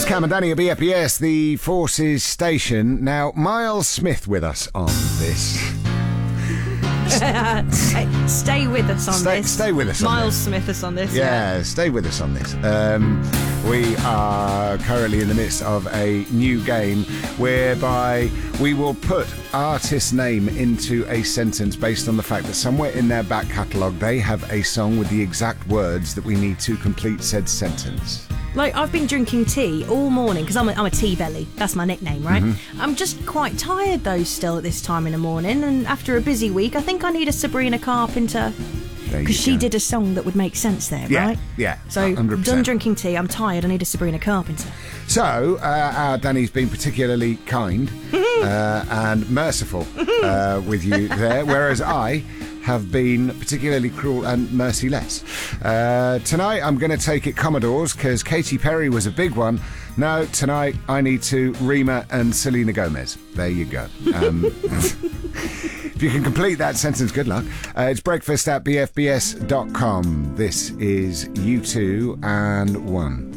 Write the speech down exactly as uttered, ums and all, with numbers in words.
Cam and Danny at B F B S, the Forces station. Now, Miles Smith with us on this. Stay with us on stay, this. Stay with us on Miles this. Smith us on this. Yeah, Yeah, stay with us on this. Um, we are currently in the midst of a new game whereby we will put artist's name into a sentence based on the fact that somewhere in their back catalogue they have a song with the exact words that we need to complete said sentence. Like, I've been drinking tea all morning because I'm a, I'm a tea belly. That's my nickname, right? Mm-hmm. I'm just quite tired, though, still at this time in the morning. And after a busy week, I think I need a Sabrina Carpenter. Because she go. did a song that would make sense there, yeah, right? Yeah, So, one hundred percent. done drinking tea, I'm tired, I need a Sabrina Carpenter. So, uh, our Danny's been particularly kind uh, and merciful uh, with you there, whereas I have been particularly cruel and merciless. Uh, tonight, I'm going to take it Commodores, because Katy Perry was a big one. No, tonight, I need to Rima and Selena Gomez. There you go. Um, if you can complete that sentence, good luck. Uh, it's breakfast at b f b s dot com. This is U two and one.